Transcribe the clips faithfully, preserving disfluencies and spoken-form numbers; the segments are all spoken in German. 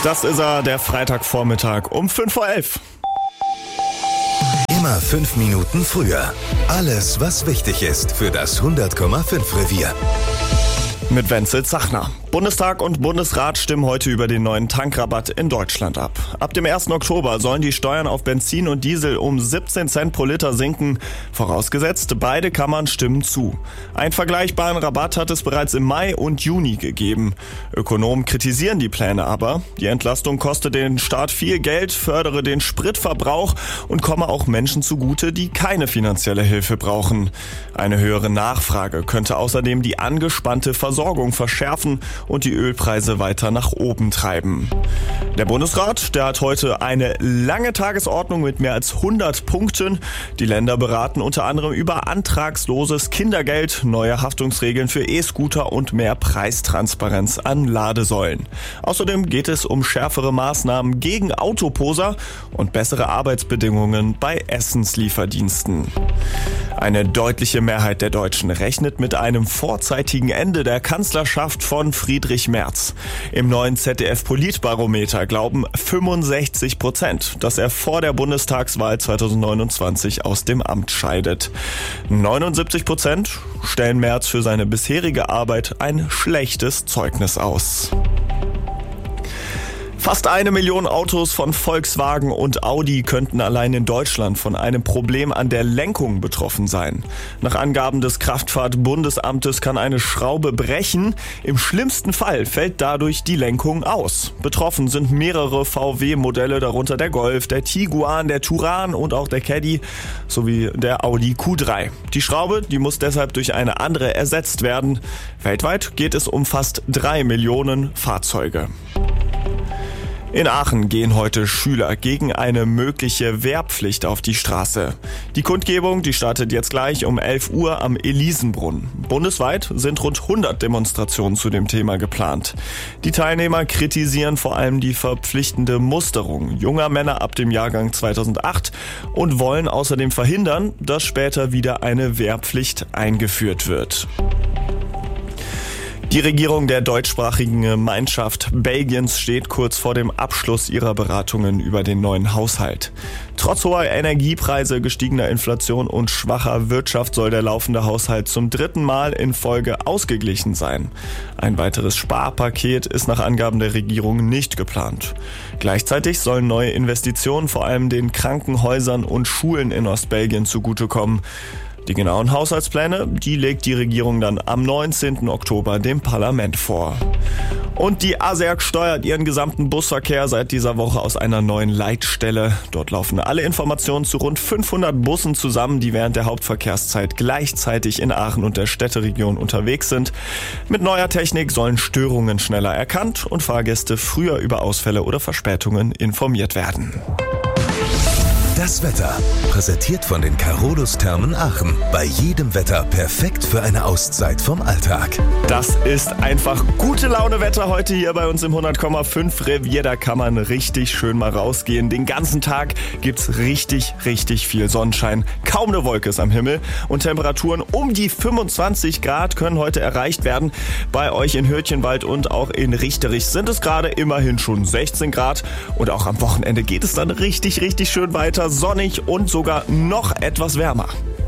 Das ist er, der Freitagvormittag um fünf vor elf. Immer fünf Minuten früher. Alles, was wichtig ist für das hundert Komma fünf Revier. Mit Wenzel Zachner. Bundestag und Bundesrat stimmen heute über den neuen Tankrabatt in Deutschland ab. Ab dem ersten Oktober sollen die Steuern auf Benzin und Diesel um siebzehn Cent pro Liter sinken. Vorausgesetzt, beide Kammern stimmen zu. Einen vergleichbaren Rabatt hat es bereits im Mai und Juni gegeben. Ökonomen kritisieren die Pläne aber. Die Entlastung koste den Staat viel Geld, fördere den Spritverbrauch und komme auch Menschen zugute, die keine finanzielle Hilfe brauchen. Eine höhere Nachfrage könnte außerdem die angespannte Versorgung verschärfen und die Ölpreise weiter nach oben treiben. Der Bundesrat, der hat heute eine lange Tagesordnung mit mehr als hundert Punkten. Die Länder beraten unter anderem über antragsloses Kindergeld, neue Haftungsregeln für E-Scooter und mehr Preistransparenz an Ladesäulen. Außerdem geht es um schärfere Maßnahmen gegen Autoposer und bessere Arbeitsbedingungen bei Essenslieferdiensten. Eine deutliche Mehrheit der Deutschen rechnet mit einem vorzeitigen Ende der Kanzlerschaft von Friedrich Merz. Im neuen Z D F-Politbarometer glauben fünfundsechzig Prozent, dass er vor der Bundestagswahl zweitausendneunundzwanzig aus dem Amt scheidet. neunundsiebzig Prozent stellen Merz für seine bisherige Arbeit ein schlechtes Zeugnis aus. Fast eine Million Autos von Volkswagen und Audi könnten allein in Deutschland von einem Problem an der Lenkung betroffen sein. Nach Angaben des Kraftfahrtbundesamtes kann eine Schraube brechen. Im schlimmsten Fall fällt dadurch die Lenkung aus. Betroffen sind mehrere V W-Modelle, darunter der Golf, der Tiguan, der Touran und auch der Caddy sowie der Audi Q drei. Die Schraube, die muss deshalb durch eine andere ersetzt werden. Weltweit geht es um fast drei Millionen Fahrzeuge. In Aachen gehen heute Schüler gegen eine mögliche Wehrpflicht auf die Straße. Die Kundgebung, die startet jetzt gleich um elf Uhr am Elisenbrunnen. Bundesweit sind rund hundert Demonstrationen zu dem Thema geplant. Die Teilnehmer kritisieren vor allem die verpflichtende Musterung junger Männer ab dem Jahrgang zweitausendacht und wollen außerdem verhindern, dass später wieder eine Wehrpflicht eingeführt wird. Die Regierung der deutschsprachigen Gemeinschaft Belgiens steht kurz vor dem Abschluss ihrer Beratungen über den neuen Haushalt. Trotz hoher Energiepreise, gestiegener Inflation und schwacher Wirtschaft soll der laufende Haushalt zum dritten Mal in Folge ausgeglichen sein. Ein weiteres Sparpaket ist nach Angaben der Regierung nicht geplant. Gleichzeitig sollen neue Investitionen vor allem den Krankenhäusern und Schulen in Ostbelgien zugutekommen. Die genauen Haushaltspläne, die legt die Regierung dann am neunzehnten Oktober dem Parlament vor. Und die A S E R G steuert ihren gesamten Busverkehr seit dieser Woche aus einer neuen Leitstelle. Dort laufen alle Informationen zu rund fünfhundert Bussen zusammen, die während der Hauptverkehrszeit gleichzeitig in Aachen und der Städteregion unterwegs sind. Mit neuer Technik sollen Störungen schneller erkannt und Fahrgäste früher über Ausfälle oder Verspätungen informiert werden. Das Wetter, präsentiert von den Carolus Thermen Aachen. Bei jedem Wetter perfekt für eine Auszeit vom Alltag. Das ist einfach gute Laune Wetter heute hier bei uns im hundert Komma fünf Revier. Da kann man richtig schön mal rausgehen. Den ganzen Tag gibt's richtig, richtig viel Sonnenschein. Kaum eine Wolke ist am Himmel. Und Temperaturen um die fünfundzwanzig Grad können heute erreicht werden. Bei euch in Hürtchenwald und auch in Richterich sind es gerade immerhin schon sechzehn Grad. Und auch am Wochenende geht es dann richtig, richtig schön weiter. Sonnig und sogar noch etwas wärmer.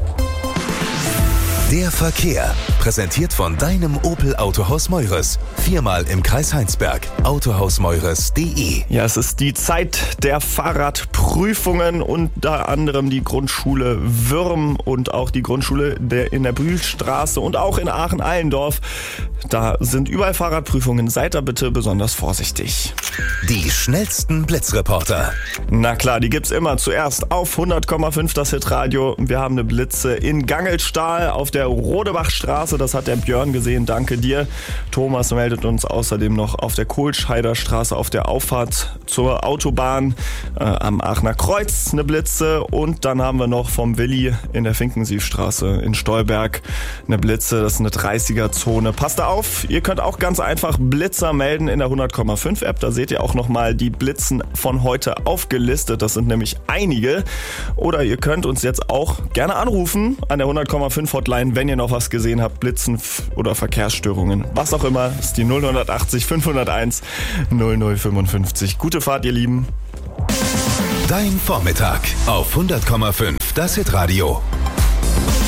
Der Verkehr, präsentiert von deinem Opel Autohaus Meures. Viermal im Kreis Heinsberg. autohaus meures punkt de. Ja, es ist die Zeit der Fahrradprüfungen, unter anderem die Grundschule Würm und auch die Grundschule der in der Bühlstraße und auch in Aachen-Allendorf. Da sind überall Fahrradprüfungen. Seid da bitte besonders vorsichtig. Die schnellsten Blitzreporter. Na klar, die gibt's immer. Zuerst auf hundert Komma fünf das Hitradio. Wir haben eine Blitze in Gangelstahl auf der Rodebachstraße. Das hat der Björn gesehen. Danke dir. Thomas meldet uns außerdem noch auf der Kohlscheider Straße auf der Auffahrt zur Autobahn äh, am Aachener Kreuz eine Blitze. Und dann haben wir noch vom Willi in der Finkensiefstraße in Stolberg eine Blitze. Das ist eine dreißiger-Zone. Passt da auf. Ihr könnt auch ganz einfach Blitzer melden in der hundert Komma fünf App. Da seht ihr auch nochmal die Blitzen von heute aufgelistet. Das sind nämlich einige. Oder ihr könnt uns jetzt auch gerne anrufen an der hundert Komma fünf Hotline, wenn ihr noch was gesehen habt. Aufblitzen oder Verkehrsstörungen. Was auch immer, ist die null achtzig fünfhunderteins null null fünfundfünfzig. Gute Fahrt, ihr Lieben. Dein Vormittag auf hundert Komma fünf, das Hitradio.